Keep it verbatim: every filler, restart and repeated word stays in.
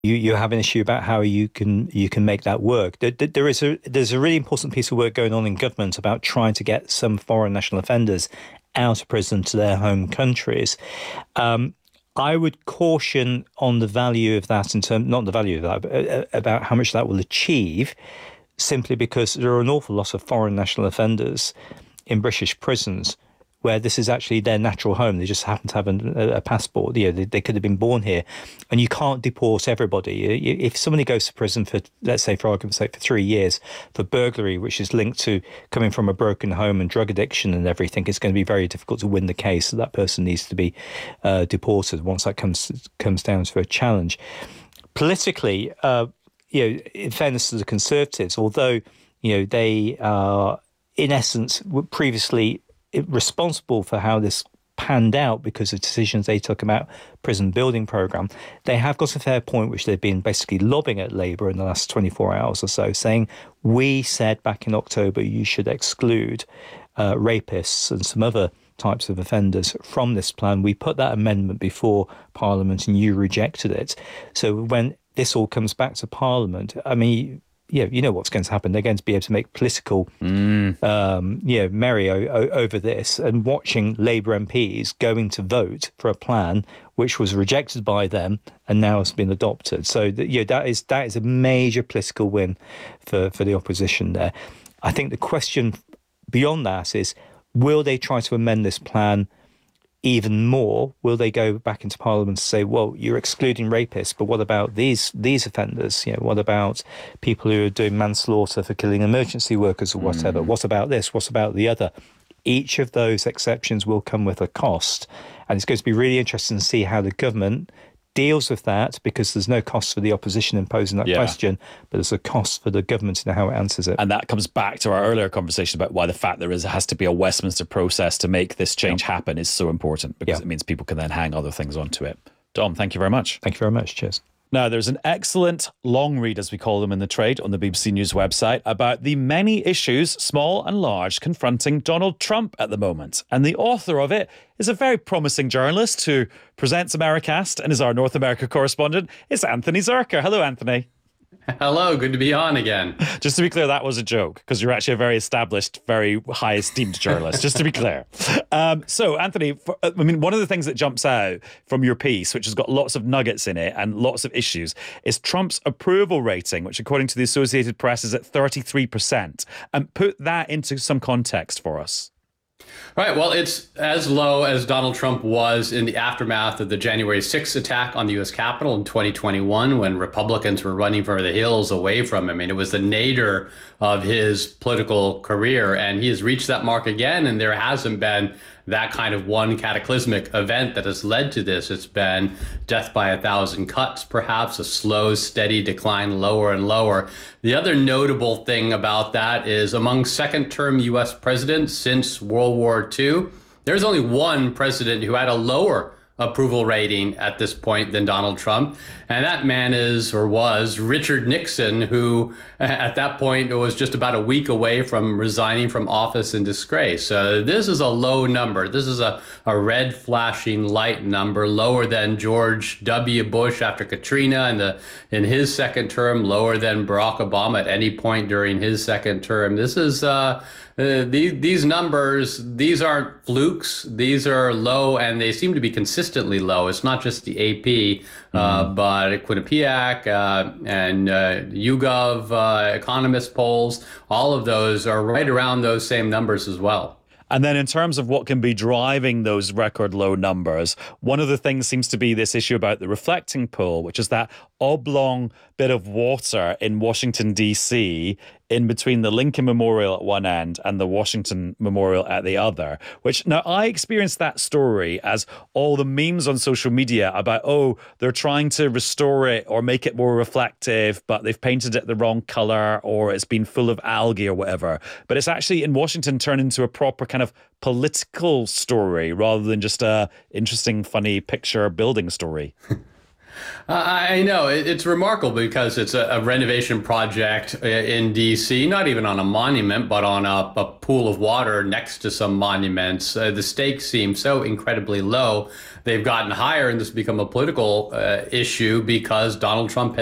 you, you have an issue about how you can you can make that work. There, there is a there's a really important piece of work going on in government about trying to get some foreign national offenders out of prison to their home countries. Um, I would caution on the value of that in terms, not the value of that, but about how much that will achieve, simply because there are an awful lot of foreign national offenders in British prisons where this is actually their natural home. They just happen to have a, a passport. You know, they, they could have been born here. And you can't deport everybody. If somebody goes to prison for, let's say, for argument's sake, for three years for burglary, which is linked to coming from a broken home and drug addiction and everything, it's going to be very difficult to win the case. So that person needs to be uh, deported once that comes comes down to a challenge. Politically, uh, you know, in fairness to the Conservatives, although, you know, they are, in essence, were previously responsible for how this panned out because of decisions they took about prison building programme, they have got a fair point, which they've been basically lobbing at Labour in the last twenty-four hours or so, saying, we said back in October you should exclude uh, rapists and some other types of offenders from this plan. We put that amendment before Parliament and you rejected it. So when this all comes back to Parliament, I mean, yeah, you know what's going to happen. They're going to be able to make political, mm. um, you know, merry o- o- over this, and watching Labour M Ps going to vote for a plan which was rejected by them and now has been adopted. So, that, you know, that is that is a major political win for, for the opposition there. I think the question beyond that is, will they try to amend this plan even more? Will they go back into Parliament and say, well, you're excluding rapists, but what about these these offenders? You know, what about people who are doing manslaughter for killing emergency workers or whatever? Mm. What about this? What about the other? Each of those exceptions will come with a cost. And it's going to be really interesting to see how the government deals with that, because there's no cost for the opposition in posing that yeah. question, but there's a cost for the government in how it answers it. And that comes back to our earlier conversation about why the fact there is has to be a Westminster process to make this change yeah. happen is so important, because yeah. it means people can then hang other things onto it. Dom, thank you very much. Thank you very much. Cheers. Now, there's an excellent long read, as we call them in the trade, on the B B C News website about the many issues, small and large, confronting Donald Trump at the moment. And the author of it is a very promising journalist who presents Americast and is our North America correspondent. It's Anthony Zurcher. Hello, Anthony. Hello, good to be on again. Just to be clear, that was a joke, because you're actually a very established, very high esteemed journalist, just to be clear. Um, so, Anthony, for, I mean, one of the things that jumps out from your piece, which has got lots of nuggets in it and lots of issues, is Trump's approval rating, which according to the Associated Press is at thirty-three percent. And put that into some context for us. Right. Well, it's as low as Donald Trump was in the aftermath of the January sixth attack on the U S Capitol in twenty twenty-one, when Republicans were running for the hills away from him. I mean, it was the nadir of his political career, and he has reached that mark again. And there hasn't been that kind of one cataclysmic event that has led to this. It's been death by a thousand cuts, perhaps, a slow, steady decline, lower and lower. The other notable thing about that is among second-term U S presidents since World War Two, there's only one president who had a lower approval rating at this point than Donald Trump. And that man is, or was, Richard Nixon, who at that point was just about a week away from resigning from office in disgrace. So this is a low number. This is a, a red flashing light number, lower than George W. Bush after Katrina in, the, in his second term, lower than Barack Obama at any point during his second term. This is... Uh, Uh, these, these numbers, these aren't flukes. These are low, and they seem to be consistently low. It's not just the A P, uh, mm-hmm. but Quinnipiac uh, and uh, YouGov uh, economist polls, all of those are right around those same numbers as well. And then in terms of what can be driving those record low numbers, one of the things seems to be this issue about the reflecting pool, which is that oblong bit of water in Washington, D C, in between the Lincoln Memorial at one end and the Washington Memorial at the other, which now I experienced that story as all the memes on social media about, oh, they're trying to restore it or make it more reflective, but they've painted it the wrong color, or it's been full of algae or whatever. But it's actually in Washington turned into a proper kind of political story rather than just a interesting, funny picture building story. Uh, I know it, it's remarkable because it's a, a renovation project in D C, not even on a monument, but on a, a pool of water next to some monuments. Uh, the stakes seem so incredibly low. They've gotten higher, and this has become a political uh, issue because Donald Trump has